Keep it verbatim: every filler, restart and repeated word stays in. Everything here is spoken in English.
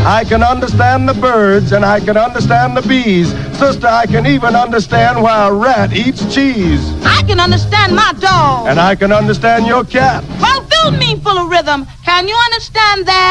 I can understand the birds and I can understand the bees. Sister, I can even understand why a rat eats cheese. I can understand my dog. And I can understand your cat. Well, fill me full of rhythm. Can you understand that?